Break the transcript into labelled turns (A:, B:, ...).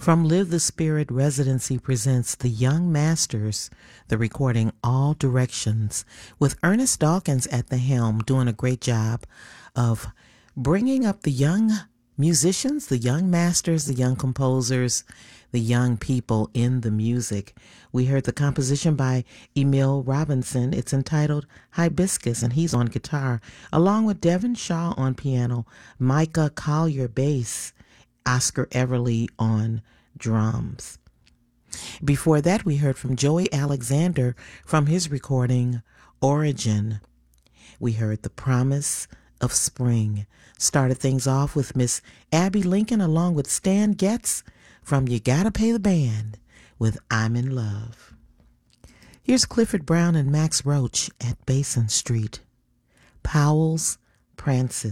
A: From Live the Spirit Residency presents The Young Masters, the recording All Directions, with Ernest Dawkins at the helm doing a great job of bringing up the young musicians, the young masters, the young composers, the young people in the music. We heard the composition by Emil Robinson. It's entitled Hibiscus, and he's on guitar, along with Devin Shaw on piano, Micah Collier bass, Oscar Everly on drums. Before that, we heard from Joey Alexander from his recording Origin. We heard The Promise of Spring. Started things off with Miss Abby Lincoln along with Stan Getz from You Gotta Pay the Band with I'm in Love. Here's Clifford Brown and Max Roach at Basin Street. Powell's Prances.